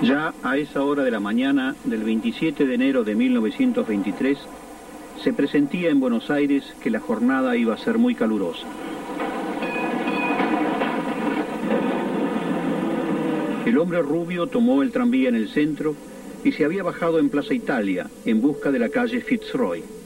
Ya a esa hora de la mañana del 27 de enero de 1923, se presentía en Buenos Aires que la jornada iba a ser muy calurosa. El hombre rubio tomó el tranvía en el centro y se había bajado en Plaza Italia, en busca de la calle Fitzroy.